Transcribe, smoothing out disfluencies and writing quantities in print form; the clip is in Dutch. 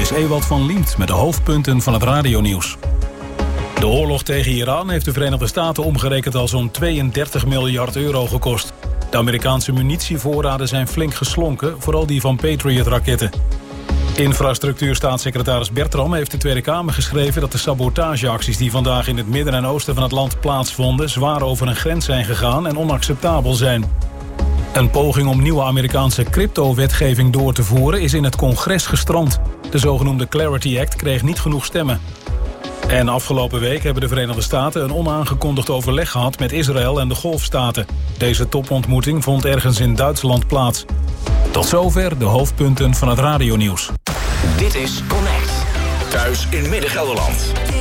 is Ewald van Liemt met de hoofdpunten van het radionieuws. De oorlog tegen Iran heeft de Verenigde Staten omgerekend al zo'n 32 miljard euro gekost. De Amerikaanse munitievoorraden zijn flink geslonken, vooral die van Patriot-raketten. Infrastructuurstaatssecretaris Bertram heeft de Tweede Kamer geschreven dat de sabotageacties die vandaag in het midden en oosten van het land plaatsvonden zwaar over een grens zijn gegaan en onacceptabel zijn. Een poging om nieuwe Amerikaanse crypto-wetgeving door te voeren is in het congres gestrand. De zogenoemde Clarity Act kreeg niet genoeg stemmen. En afgelopen week hebben de Verenigde Staten een onaangekondigd overleg gehad met Israël en de Golfstaten. Deze topontmoeting vond ergens in Duitsland plaats. Tot zover de hoofdpunten van het radionieuws. Dit is Connect. Thuis in Midden-Gelderland.